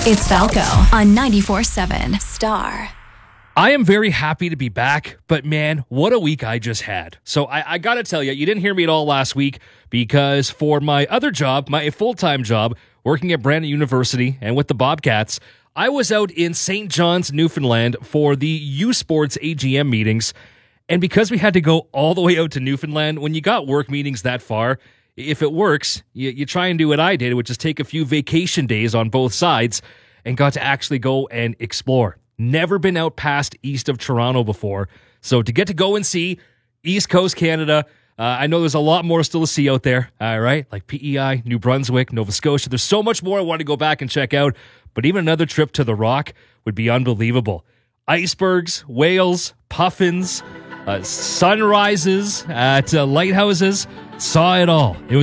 It's Falco on 94.7 Star. I am very happy to be back, but man, what a week I just had. So I gotta tell you, you didn't hear me at all last week because for my other job, my full-time job, working at Brandon University and with the Bobcats, I was out in St. John's, Newfoundland for the U Sports AGM meetings. And because we had to go all the way out to Newfoundland, when you got work meetings that far, if it works, you try and do what I did, which is take a few vacation days on both sides and got to actually go and explore. Never been out past east of Toronto before. So to get to go and see East Coast Canada, I know there's a lot more still to see out there, right? Like PEI, New Brunswick, Nova Scotia. There's so much more I want to go back and check out. But even another trip to the Rock would be unbelievable. Icebergs, whales, puffins, sunrises at lighthouses. Saw it all. It was